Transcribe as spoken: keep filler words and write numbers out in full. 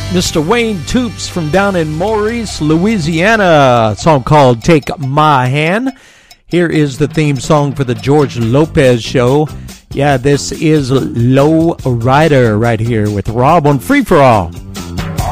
Mister Wayne Toops from down in Maurice, Louisiana. A song called Take My Hand. Here is the theme song for the George Lopez Show. Yeah, this is Low Rider right here with Rob on Free For All.